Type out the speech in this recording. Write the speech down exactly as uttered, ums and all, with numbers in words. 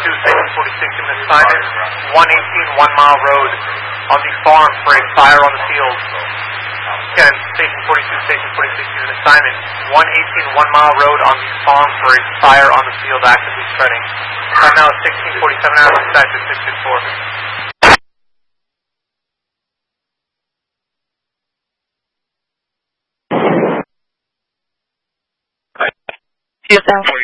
forty-two, Station forty-six, in assignment, one eighteen, one mile road on the farm for a fire on the field. Again, Station forty-two, Station forty-six, is an assignment, one eighteen, one mile road on the farm for a fire on the field actively spreading. Time now is sixteen forty-seven hours, dispatch is six six four. Houston